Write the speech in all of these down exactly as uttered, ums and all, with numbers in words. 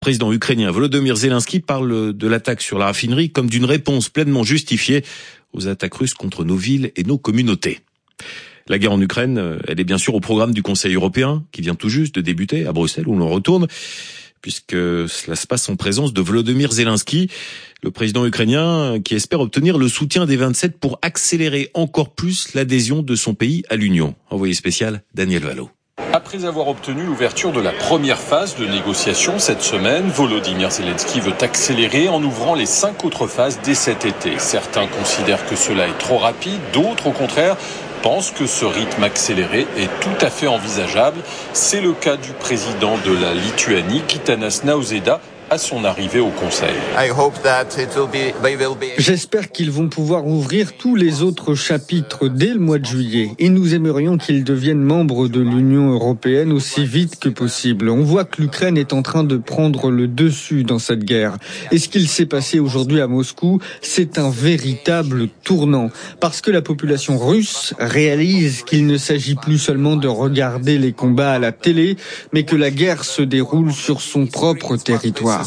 Le président ukrainien Volodymyr Zelensky parle de l'attaque sur la raffinerie comme d'une réponse pleinement justifiée aux attaques russes contre nos villes et nos communautés. La guerre en Ukraine, elle est bien sûr au programme du Conseil européen, qui vient tout juste de débuter à Bruxelles, où l'on retourne, puisque cela se passe en présence de Volodymyr Zelensky, le président ukrainien qui espère obtenir le soutien des vingt-sept pour accélérer encore plus l'adhésion de son pays à l'Union. Envoyé spécial, Daniel Valo. Après avoir obtenu l'ouverture de la première phase de négociation cette semaine, Volodymyr Zelensky veut accélérer en ouvrant les cinq autres phases dès cet été. Certains considèrent que cela est trop rapide, d'autres au contraire pensent que ce rythme accéléré est tout à fait envisageable. C'est le cas du président de la Lituanie, Gitanas Nausėda, à son arrivée au Conseil. J'espère qu'ils vont pouvoir ouvrir tous les autres chapitres dès le mois de juillet et nous aimerions qu'ils deviennent membres de l'Union européenne aussi vite que possible. On voit que l'Ukraine est en train de prendre le dessus dans cette guerre. Et ce qu'il s'est passé aujourd'hui à Moscou, c'est un véritable tournant. Parce que la population russe réalise qu'il ne s'agit plus seulement de regarder les combats à la télé, mais que la guerre se déroule sur son propre territoire.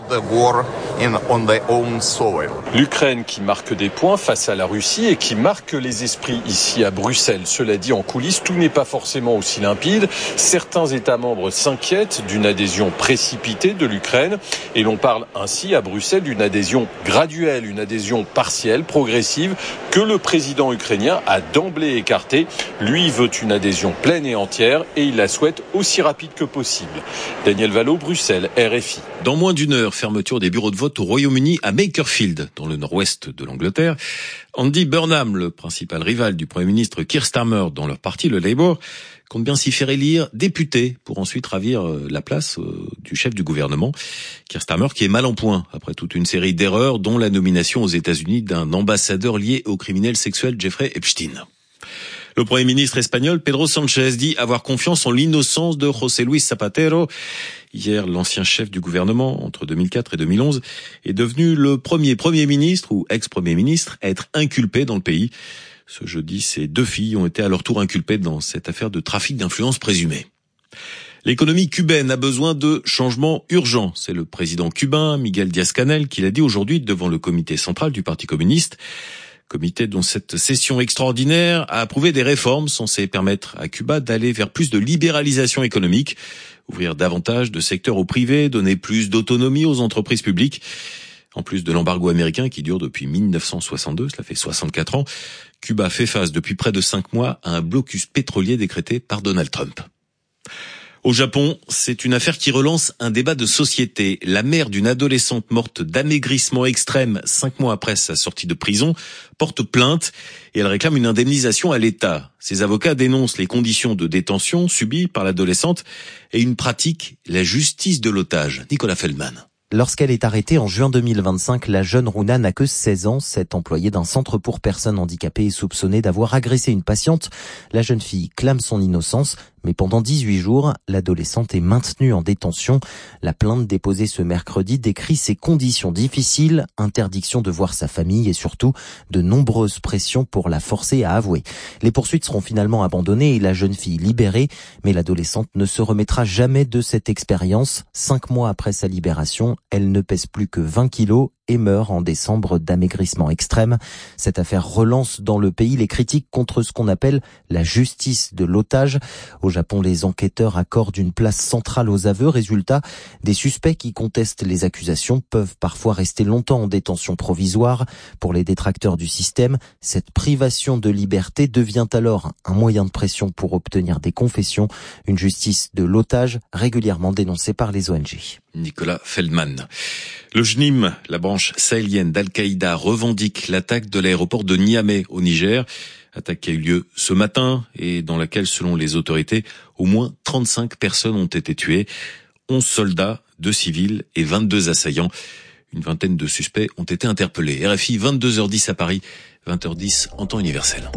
L'Ukraine qui marque des points face à la Russie et qui marque les esprits ici à Bruxelles. Cela dit, en coulisses, tout n'est pas forcément aussi limpide. Certains États membres s'inquiètent d'une adhésion précipitée de l'Ukraine et l'on parle ainsi à Bruxelles d'une adhésion graduelle, une adhésion partielle, progressive, que le président ukrainien a d'emblée écartée. Lui veut une adhésion pleine et entière et il la souhaite aussi rapide que possible. Daniel Valo, Bruxelles, R F I. Dans moins d'une heure, fermeture des bureaux de vote au Royaume-Uni à Makerfield, dans le nord-ouest de l'Angleterre. Andy Burnham, le principal rival du Premier ministre Keir Starmer dans leur parti, le Labour, compte bien s'y faire élire député pour ensuite ravir la place du chef du gouvernement. Keir Starmer qui est mal en point après toute une série d'erreurs, dont la nomination aux États-Unis d'un ambassadeur lié au criminel sexuel Jeffrey Epstein. Le Premier ministre espagnol Pedro Sánchez dit avoir confiance en l'innocence de José Luis Zapatero. Hier, l'ancien chef du gouvernement, entre deux mille quatre et deux mille onze, est devenu le premier Premier ministre ou ex-Premier ministre à être inculpé dans le pays. Ce jeudi, ses deux filles ont été à leur tour inculpées dans cette affaire de trafic d'influence présumée. L'économie cubaine a besoin de changements urgents. C'est le président cubain, Miguel Díaz-Canel, qui l'a dit aujourd'hui devant le comité central du Parti communiste. Comité dont cette session extraordinaire a approuvé des réformes censées permettre à Cuba d'aller vers plus de libéralisation économique, ouvrir davantage de secteurs au privé, donner plus d'autonomie aux entreprises publiques. En plus de l'embargo américain qui dure depuis mille neuf cent soixante-deux, cela fait soixante-quatre ans, Cuba fait face depuis près de cinq mois à un blocus pétrolier décrété par Donald Trump. Au Japon, c'est une affaire qui relance un débat de société. La mère d'une adolescente morte d'amaigrissement extrême cinq mois après sa sortie de prison porte plainte et elle réclame une indemnisation à l'État. Ses avocats dénoncent les conditions de détention subies par l'adolescente et une pratique, la justice de l'otage. Nicolas Feldman. Lorsqu'elle est arrêtée en juin deux mille vingt-cinq, la jeune Runa n'a que seize ans. Cette employée d'un centre pour personnes handicapées est soupçonnée d'avoir agressé une patiente. La jeune fille clame son innocence, mais pendant dix-huit jours, l'adolescente est maintenue en détention. La plainte déposée ce mercredi décrit ses conditions difficiles, interdiction de voir sa famille et surtout de nombreuses pressions pour la forcer à avouer. Les poursuites seront finalement abandonnées et la jeune fille libérée, mais l'adolescente ne se remettra jamais de cette expérience. Cinq mois après sa libération, elle ne pèse plus que vingt kilos et meurt en décembre d'amaigrissement extrême. Cette affaire relance dans le pays les critiques contre ce qu'on appelle la justice de l'otage. Au Japon, les enquêteurs accordent une place centrale aux aveux. Résultat, des suspects qui contestent les accusations peuvent parfois rester longtemps en détention provisoire. Pour les détracteurs du système, cette privation de liberté devient alors un moyen de pression pour obtenir des confessions. Une justice de l'otage régulièrement dénoncée par les O N G. Nicolas Feldman. Le J N I M, la branche sahélienne d'Al-Qaïda, revendique l'attaque de l'aéroport de Niamey au Niger. Attaque qui a eu lieu ce matin et dans laquelle, selon les autorités, au moins trente-cinq personnes ont été tuées. onze soldats, deux civils et vingt-deux assaillants. Une vingtaine de suspects ont été interpellés. R F I, vingt-deux heures dix à Paris, vingt heures dix en temps universel.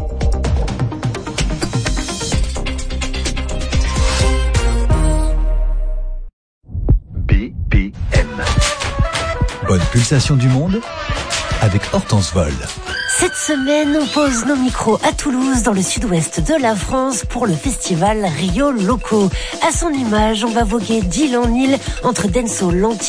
Bonne pulsation du monde avec Hortense Vol. Cette semaine, on pose nos micros à Toulouse, dans le sud-ouest de la France, pour le festival Rio Loco. À son image, on va voguer d'île en île entre Denso, Lanty,